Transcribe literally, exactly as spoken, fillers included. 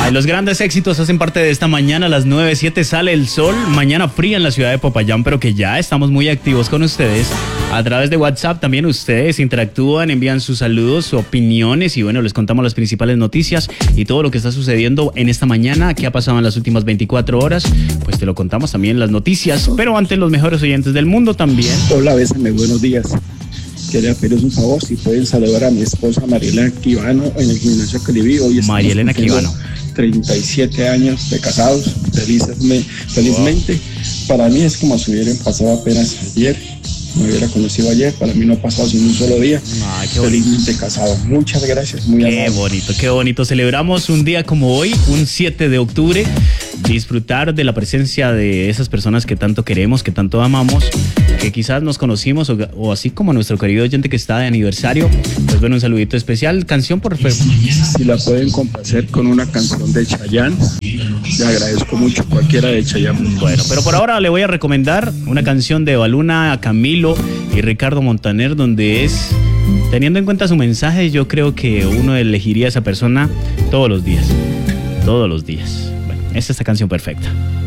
Ay, los grandes éxitos hacen parte de esta mañana. A las nueve siete sale el sol. Mañana fría en la ciudad de Popayán, pero que ya estamos muy activos con ustedes. A través de WhatsApp también ustedes interactúan, envían sus saludos, sus opiniones y bueno, les contamos las principales noticias y todo lo que está sucediendo en esta mañana, qué ha pasado en las últimas veinticuatro horas, pues te lo contamos también en las noticias, pero antes los mejores oyentes del mundo también. Hola, bésame, buenos días. Quería pedirles un favor, si pueden saludar a mi esposa Marielena Quivano en el gimnasio que le vivo. Hoy Marielena Quivano. treinta y siete años de casados, felices, felizmente. Wow. Para mí es como si hubieran pasado apenas ayer. Me hubiera conocido ayer, para mí no ha pasado sin un solo día. Ay, qué felizmente bonito. Casado. Muchas gracias, muy Qué amable. bonito, qué bonito. Celebramos un día como hoy, un siete de octubre. Disfrutar de la presencia de esas personas que tanto queremos, que tanto amamos, que quizás nos conocimos o, o así como nuestro querido oyente que está de aniversario. Pues bueno, un saludito especial. Canción por favor. Si la pueden complacer con una canción de Chayanne, le agradezco mucho, cualquiera de Chayanne. Bueno, pero por ahora le voy a recomendar una canción de Baluna, Camilo y Ricardo Montaner, donde es, teniendo en cuenta su mensaje, yo creo que uno elegiría a esa persona todos los días, todos los días. Bueno, esta es esta canción perfecta.